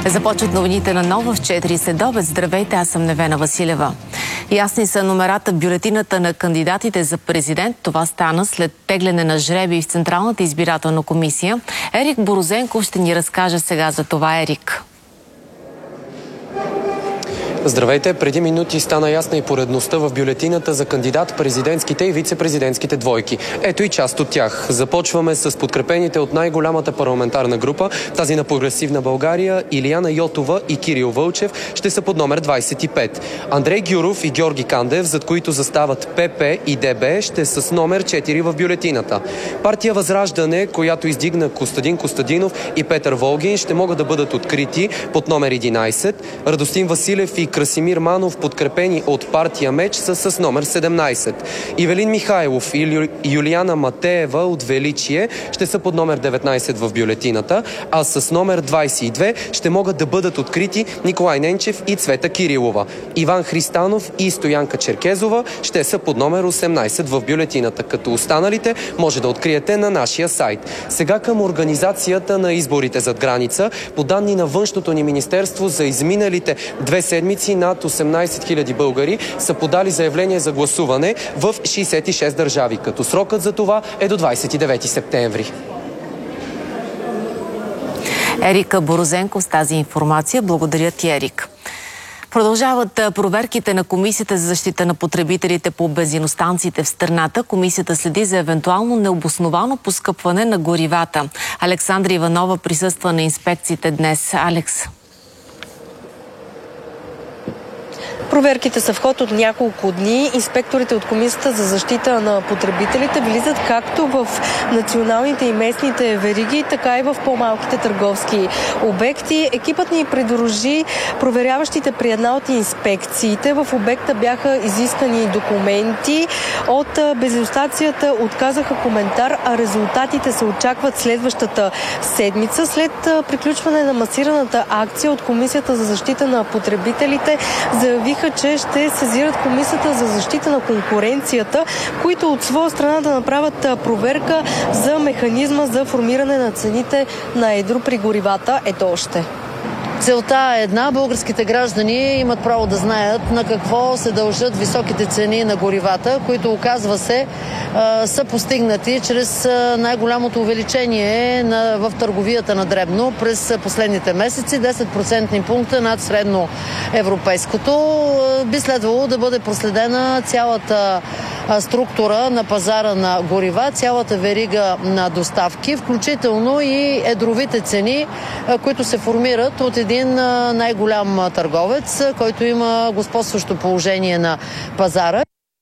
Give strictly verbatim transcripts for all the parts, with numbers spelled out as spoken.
Започват новините на Нова в четири следобед. Здравейте, аз съм Невена Василева. Ясни са номерата в бюлетината на кандидатите за президент. Това стана след тегляне на жребий в Централната избирателна комисия. Ерик Борозенков ще ни разкаже сега за това. Ерик. Здравейте! Преди минути стана ясна и поредността в бюлетината за кандидат, президентските и вице-президентските двойки. Ето и част от тях. Започваме с подкрепените от най-голямата парламентарна група, тази на Прогресивна България. Илияна Йотова и Кирил Вълчев ще са под номер двадесет и пет. Андрей Гюров и Георги Кандев, зад които застават ПП и ДБ, ще са с номер четири в бюлетината. Партия Възраждане, която издигна Костадин Костадинов и Петър Волгин, ще могат да бъдат открити под номер единадесет. Радостин Василев и Красимир Манов, подкрепени от партия Меч, са с номер седемнадесет. Ивелин Михайлов и Юлияна Матеева от Величие ще са под номер деветнадесет в бюлетината, а с номер двадесет и две ще могат да бъдат открити Николай Ненчев и Цвета Кирилова. Иван Христанов и Стоянка Черкезова ще са под номер осемнадесет в бюлетината, като останалите може да откриете на нашия сайт. Сега към организацията на изборите зад граница. По данни на Външното ни министерство, за изминалите две седмици над осемнадесет хиляди българи са подали заявление за гласуване в шейсет и шест държави, като срокът за това е до двадесет и девети септември. Ерика Борозенков с тази информация. Благодаря ти, Ерик. Продължават проверките на Комисията за защита на потребителите по бензиностанциите в страната. Комисията следи за евентуално необосновано поскъпване на горивата. Александра Иванова присъства на инспекциите днес. Алекс. Проверките са в ход от няколко дни. Инспекторите от Комисията за защита на потребителите влизат както в националните и местните вериги, така и в по-малките търговски обекти. Екипът ни придружи проверяващите при една от инспекциите. В обекта бяха изискани документи. От бензиностанцията отказаха коментар, а резултатите се очакват следващата седмица. След приключване на масираната акция от Комисията за защита на потребителите заявиха, че ще сезират Комисията за защита на конкуренцията, които от своя страна да направят проверка за механизма за формиране на цените на едро при горивата. Ето още. Целта е една. Българските граждани имат право да знаят на какво се дължат високите цени на горивата, които, оказва се, са постигнати чрез най-голямото увеличение на, в търговията на дребно през последните месеци. десет процентни пункта над средно европейското. Би следвало да бъде проследена цялата структура на пазара на горива, цялата верига на доставки, включително и едровите цени, които се формират от един най-голям търговец, който има господстващо положение на пазара.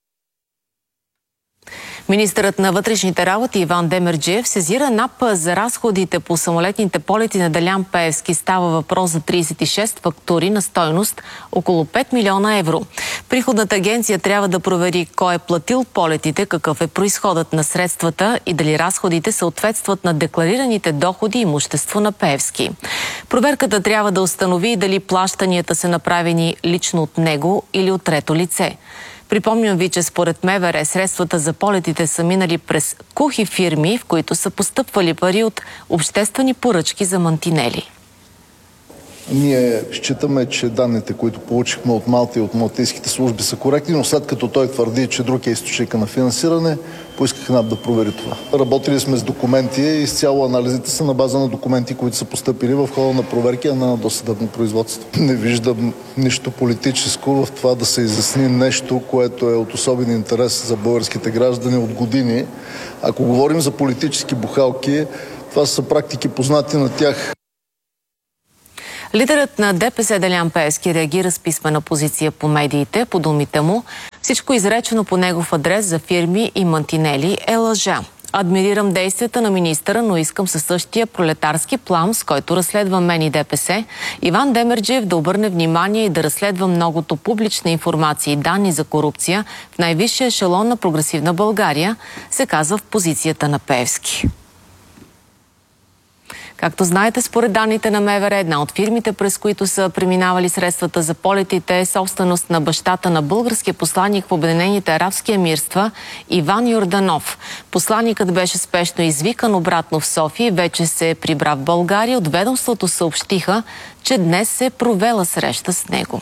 Министърът на вътрешните работи Иван Демерджиев сезира НАП за разходите по самолетните полети на Делян Пеевски. Става въпрос за тридесет и шест фактури на стойност около пет милиона евро. Приходната агенция трябва да провери кой е платил полетите, какъв е произходът на средствата и дали разходите съответстват на декларираните доходи и имущество на Пеевски. Проверката трябва да установи дали плащанията са направени лично от него или от трето лице. Припомням ви, че според МВР средствата за полетите са минали през кухи фирми, в които са постъпвали пари от обществени поръчки за мантинели. Ние считаме, че данните, които получихме от Малта и от малтийските служби, са коректни, но след като той твърди, че друг е източника на финансиране, поисках НАП да провери това. Работили сме с документи и изцяло анализите са на база на документи, които са постъпили в хода на проверки, а не на досъдебно производство. Не виждам нищо политическо в това да се изясни нещо, което е от особен интерес за българските граждани от години. Ако говорим за политически бухалки, това са практики познати на тях. Лидерът на ДПС Делян Пеевски реагира с писмена позиция по медиите. По думите му, всичко изречено по негов адрес за фирми и мантинели е лъжа. Адмирирам действията на министъра, но искам със същия пролетарски плам, с който разследва мен и ДПС, Иван Демерджиев да обърне внимание и да разследва многото публична информация и данни за корупция в най-висшия ешелон на Прогресивна България, се казва в позицията на Пеевски. Както знаете, според данните на МВР, една от фирмите, през които са преминавали средствата за полетите, е собственост на бащата на българския посланик в Обединените арабски емирства Иван Йорданов. Посланикът беше спешно извикан обратно в София и вече се е прибра в България. От ведомството съобщиха, че днес се е провела среща с него.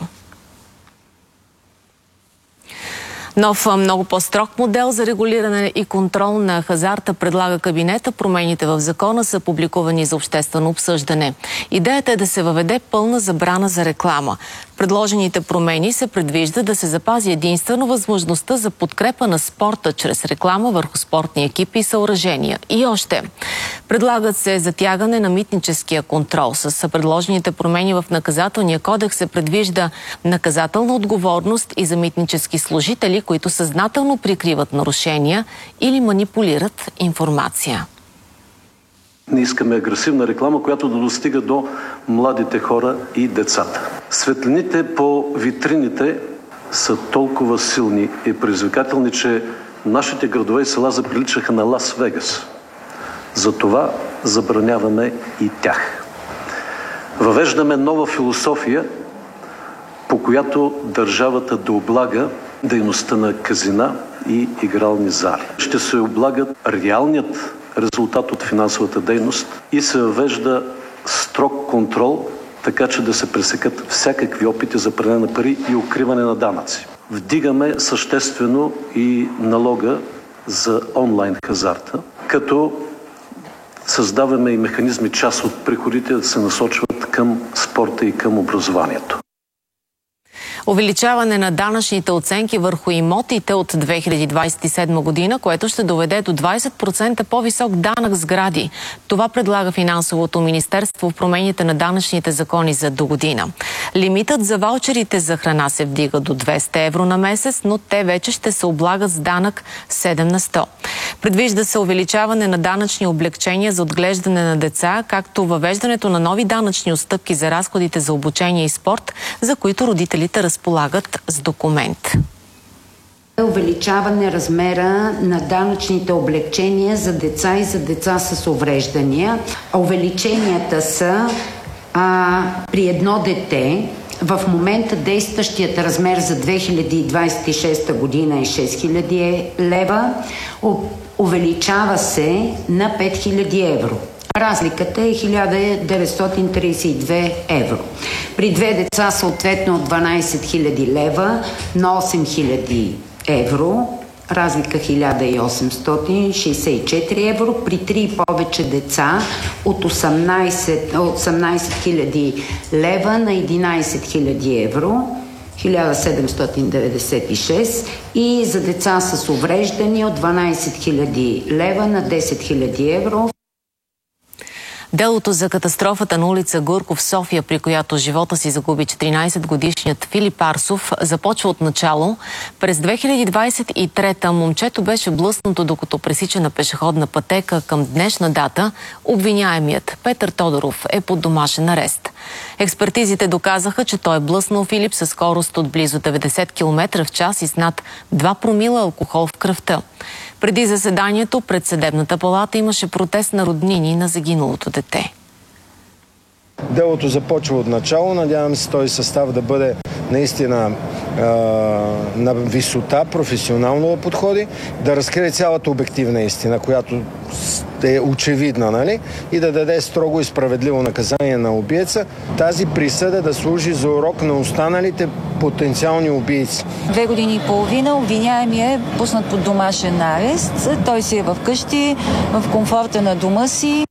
Нов, много по-строг модел за регулиране и контрол на хазарта предлага кабинета. Промените в закона са публикувани за обществено обсъждане. Идеята е да се въведе пълна забрана за реклама. Предложените промени се предвижда да се запази единствено възможността за подкрепа на спорта чрез реклама върху спортни екипи и съоръжения. И още. Предлагат се затягане на митническия контрол. С предложените промени в наказателния кодекс се предвижда наказателна отговорност и за митнически служители, които съзнателно прикриват нарушения или манипулират информация. Не искаме агресивна реклама, която да достига до младите хора и децата. Светлините по витрините са толкова силни и предизвикателни, че нашите градове и села заприличаха на Лас Вегас. Затова забраняваме и тях. Въвеждаме нова философия, по която държавата да облага дейността на казина и игрални зали. Ще се облагат реалният резултат от финансовата дейност и се въвежда строг контрол, така че да се пресекат всякакви опити за пране на пари и укриване на данъци. Вдигаме съществено и налога за онлайн хазарта, като създаваме и механизми част от приходите да се насочват към спорта и към образованието. Увеличаване на данъчните оценки върху имотите от две хиляди двадесет и седма година, което ще доведе до двадесет процента по-висок данък сгради. Това предлага Финансовото министерство в промените на данъчните закони за до година. Лимитът за ваучерите за храна се вдига до двеста евро на месец, но те вече ще се облагат с данък седем на сто. Предвижда се увеличаване на данъчни облекчения за отглеждане на деца, както въвеждането на нови данъчни отстъпки за разходите за обучение и спорт, за които родителите разполагат с документ. Увеличаване размера на данъчните облекчения за деца и за деца с увреждания. Увеличенията са а, при едно дете. В момента действащият размер за две хиляди двадесет и шеста година е шест хиляди лева. Увеличава се на пет хиляди евро. Разликата е хиляда деветстотин тридесет и две евро. При две деца съответно от дванадесет хиляди лева на осем хиляди евро. Разлика хиляда осемстотин шейсет и четири евро. При три и повече деца от осемнадесет хиляди лева на единадесет хиляди евро. хиляда седемстотин деветдесет и шест и за деца с увреждания от дванадесет хиляди лева на десет хиляди евро. Делото за катастрофата на улица Гурков в София, при която живота си загуби четиринадесетгодишният Филип Арсов, започва от начало. През две хиляди двадесет и трета момчето беше блъснато, докато пресича на пешеходна пътека. Към днешна дата обвиняемият Петър Тодоров е под домашен арест. Експертизите доказаха, че той е блъснал Филип със скорост от близо деветдесет километра в час и с над два промила алкохол в кръвта. Преди заседанието пред съдебната палата имаше протест на роднини на загиналото дете. Делото започва от начало. Надявам се този състав да бъде наистина а, на висота, професионално да подходи, да разкрие цялата обективна истина, която е очевидна, нали? И да даде строго и справедливо наказание на убиеца. Тази присъда да служи за урок на останалите потенциални убийци. Две години и половина обвиняемият е пуснат под домашен арест. Той си е вкъщи, в комфорта на дома си.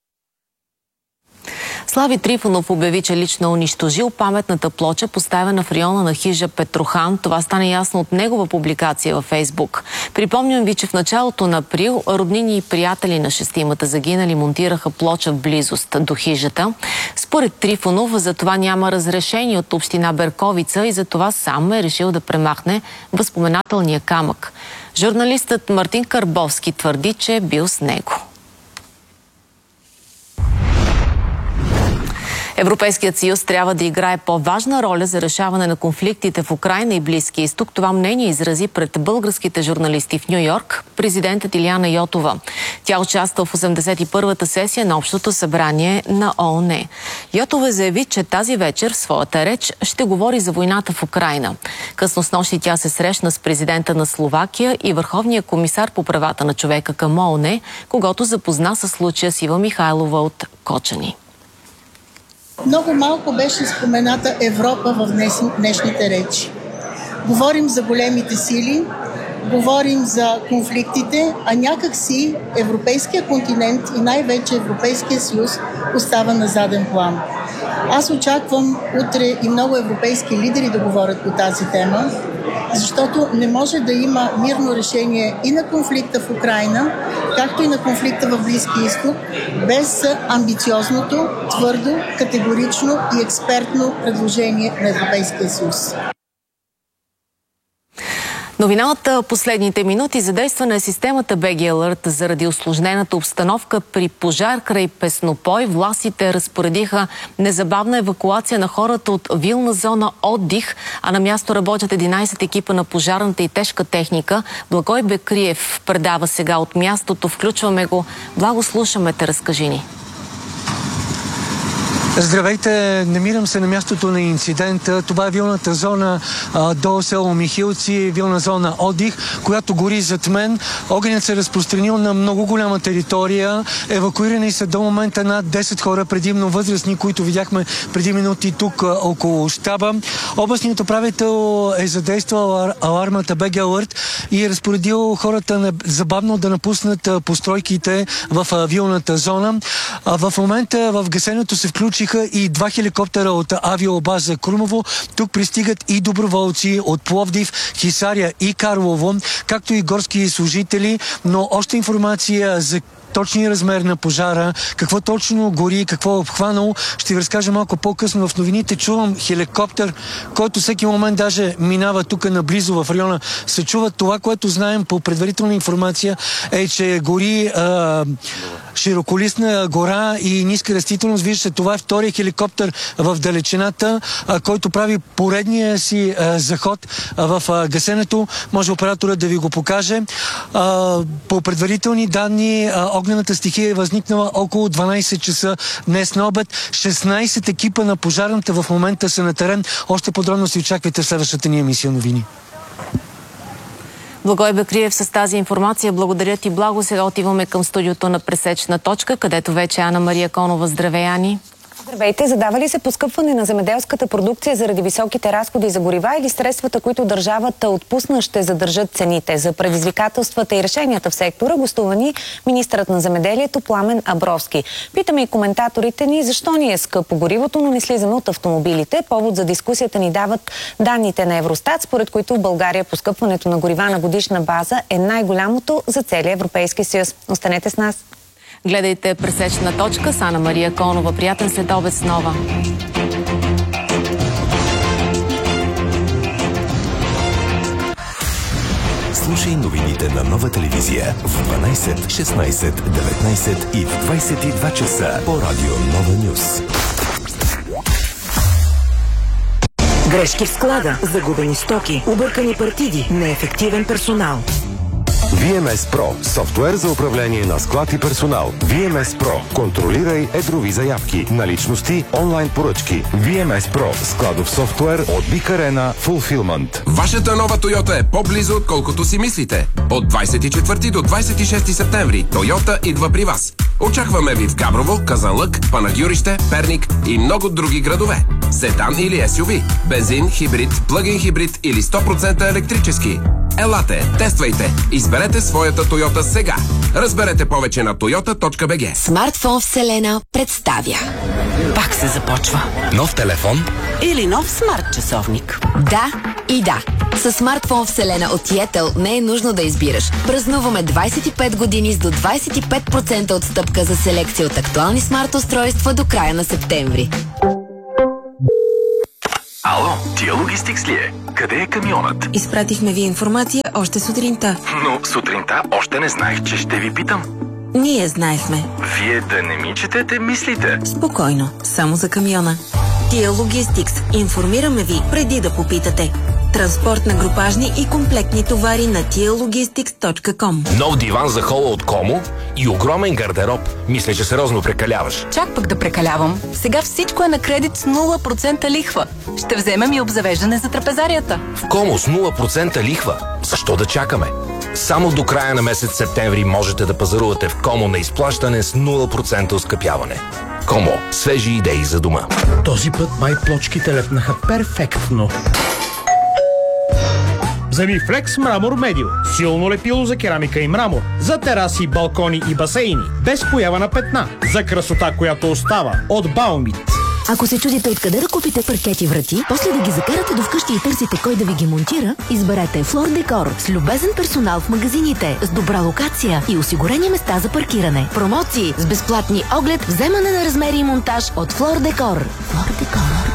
Слави Трифонов обяви, че лично унищожил паметната плоча, поставена в района на хижа Петрохан. Това стана ясно от негова публикация във Фейсбук. Припомням ви, че в началото на април роднини и приятели на шестимата загинали монтираха плоча в близост до хижата. Според Трифонов, за това няма разрешение от община Берковица и за това сам е решил да премахне възпоменателния камък. Журналистът Мартин Карбовски твърди, че е бил с него. Европейският съюз трябва да играе по-важна роля за решаване на конфликтите в Украйна и Близкия изток. Това мнение изрази пред българските журналисти в Ню Йорк президентът Илияна Йотова. Тя участва в осемдесет и първата сесия на Общото събрание на ООН. Йотова заяви, че тази вечер в своята реч ще говори за войната в Украйна. Късно снощи тя се срещна с президента на Словакия и върховния комисар по правата на човека към ООН, когато запозна със случая с Ива Михайлова от Кочани. Много малко беше спомената Европа в днес, днешните речи. Говорим за големите сили, говорим за конфликтите, а някак си Европейския континент и най-вече Европейския съюз остава на заден план. Аз очаквам утре и много европейски лидери да говорят по тази тема, защото не може да има мирно решение и на конфликта в Украйна, както и на конфликта в Близкия изток, без амбициозното, твърдо, категорично и експертно предложение на Европейския съюз. Новина от последните минути. Задействана е системата би джи Алърт заради усложнената обстановка при пожар край Песнопой. Властите разпоредиха незабавна евакуация на хората от вилна зона отдих, а на място работят единайсет екипа на пожарната и тежка техника. Благой Бекриев предава сега от мястото. Включваме го. Благо, слушаме те, разкажи ни. Здравейте, намирам се на мястото на инцидента. Това е вилната зона а, до село Михилци, вилна зона отдих, която гори зад мен. Огънят се е разпространил на много голяма територия. Евакуирани са до момента над десет хора, предимно възрастни, които видяхме преди минути тук а, около щаба. Областният управител е задействал алармата би джи Алърт и е разпоредил хората забавно да напуснат а, постройките в а, вилната зона. А, в момента в гасенето се включи и два хеликоптера от авиобаза Крумово. Тук пристигат и доброволци от Пловдив, Хисаря и Карлово, както и горски служители, но още информация за точния размер на пожара, какво точно гори, какво е обхванало, ще ви разкажа малко по-късно. В новините чувам хеликоптер, който всеки момент даже минава тук наблизо в района. Се чува това, което знаем по предварителна информация, е, че гори а, широколистна гора и ниска растителност. Виждате, това е втория хеликоптер в далечината, а, който прави поредния си а, заход а, в а, гасенето. Може оператора да ви го покаже. А, по предварителни данни а, огнената стихия е възникнала около дванайсет часа днес на обед. шестнайсет екипа на пожарната в момента са на терен. Още подробно си очаквайте в следващата ни емисия новини. Благой Бекриев с тази информация. Благодаря ти, Благо. Сега отиваме към студиото на Пресечна точка, където вече Ана Мария Конова. Здравей, Ани! Здравейте! Задава ли се поскъпване на земеделската продукция заради високите разходи за горива или средствата, които държавата отпусна, ще задържат цените? За предизвикателствата и решенията в сектора гостувани министърът на земеделието Пламен Абровски. Питаме и коментаторите ни защо ни е скъпо горивото, но не слизаме от автомобилите. Повод за дискусията ни дават данните на Евростат, според които в България поскъпването на горива на годишна база е най-голямото за целия Европейски съюз. Останете с нас! Гледайте Пресечна точка с Ана Мария Конова. Приятен следобед с нова. Слушай новините на Нова телевизия в дванайсет, шестнайсет, деветнайсет и в двайсет и два часа по радио Нова Нюс. Грешки в склада, загубени стоки, объркани партиди, неефективен персонал. ви ем ес Pro – софтуер за управление на склад и персонал. ви ем ес Pro – контролирай едрови заявки, наличности, онлайн поръчки. ви ем ес Pro – складов софтуер от Big Arena Fulfillment. Вашата нова Тойота е по-близо, отколкото си мислите. От двайсет и четвърти до двайсет и шести септември Тойота идва при вас. Очакваме ви в Габрово, Казанлък, Панагюрище, Перник и много други градове. Седан или ес ю ви, бензин, хибрид, плъгин хибрид или сто процента електрически. Елате, тествайте, изберете своята Toyota сега. Разберете повече на тойота точка би джи. Смартфон Вселена представя. Пак се започва. Нов телефон? Или нов смарт часовник. Да и да. С смартфон Вселена от Yettel не е нужно да избираш. Празнуваме двайсет и пет години с до двайсет и пет процента отстъпка за селекция от актуални смарт устройства до края на септември. Ало, Тия Логистикс ли е? Къде е камионът? Изпратихме ви информация още сутринта. Но сутринта още не знаех, че ще ви питам. Ние знаехме. Вие да не ми четете мислите? Спокойно, само за камиона. Тия Логистикс. Информираме ви преди да попитате. Транспорт на групажни и комплектни товари на тия логистикс точка ком. Нов диван за хола от Комо и огромен гардероб. Мисля, че сериозно прекаляваш. Чак пък да прекалявам. Сега всичко е на кредит с нула процента лихва. Ще вземем и обзавеждане за трапезарията. В Комо с нула процента лихва. Защо да чакаме? Само до края на месец септември можете да пазарувате в Комо на изплащане с нула процента оскъпяване. Комо. Свежи идеи за дома. Този път май плочките лепнаха перфектно. Вземи Флекс Мрамор Медио. Силно лепило за керамика и мрамор. За тераси, балкони и басейни. Без поява на петна. За красота, която остава. От Баумит. Ако се чудите откъде да купите паркети врати, после да ги закарате до вкъщи и търсите кой да ви ги монтира, изберете Флор Декор с любезен персонал в магазините, с добра локация и осигурени места за паркиране. Промоции с безплатни оглед, вземане на размери и монтаж от Флор Декор. Флор Декор.